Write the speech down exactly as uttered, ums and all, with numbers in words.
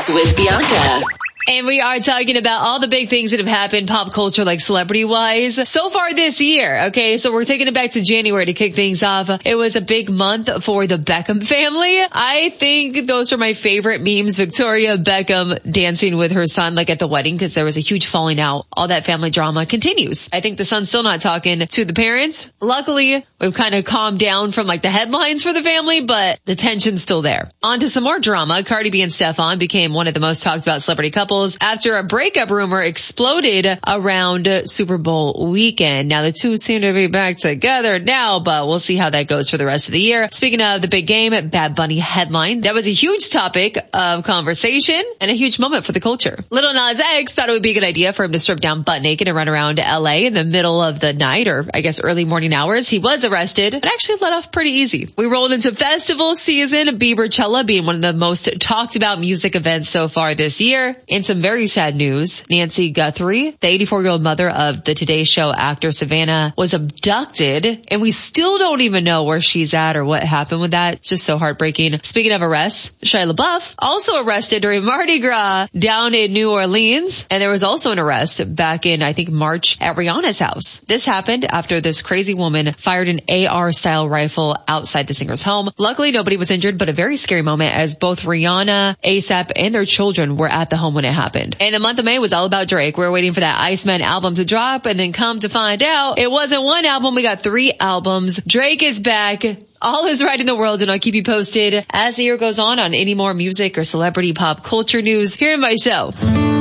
News with Bianca. And we are talking about all the big things that have happened pop culture, like celebrity-wise, so far this year. Okay, so we're taking it back to January to kick things off. It was a big month for the Beckham family. I think those are my favorite memes. Victoria Beckham dancing with her son, like at the wedding, because there was a huge falling out. All that family drama continues. I think the son's still not talking to the parents. Luckily, we've kind of calmed down from like the headlines for the family, but the tension's still there. On to some more drama. Cardi B and Stefan became one of the most talked about celebrity couples after a breakup rumor exploded around Super Bowl weekend. Now the two seem to be back together now, but we'll see how that goes for the rest of the year. Speaking of the big game, Bad Bunny headline. That was a huge topic of conversation and a huge moment for the culture. Lil Nas X thought it would be a good idea for him to strip down butt naked and run around L A in the middle of the night, or I guess early morning hours. He was arrested, but actually let off pretty easy. We rolled into festival season, Bieberchella being one of the most talked about music events so far this year. In some very sad news, Nancy Guthrie, the eighty-four-year-old mother of the Today Show actor Savannah, was abducted, and we still don't even know where she's at or what happened with that. It's just so heartbreaking. Speaking of arrests, Shia LaBeouf also arrested during Mardi Gras down in New Orleans, and there was also an arrest back in, I think, March at Rihanna's house. This happened after this crazy woman fired an A R-style rifle outside the singer's home. Luckily, nobody was injured, but a very scary moment as both Rihanna, A$AP, and their children were at the home when it happened. And the month of May was all about Drake. We were waiting for that Iceman album to drop, and then come to find out, it wasn't one album, we got three albums. Drake is back. All is right in the world, and I'll keep you posted as the year goes on on any more music or celebrity pop culture news here in my show.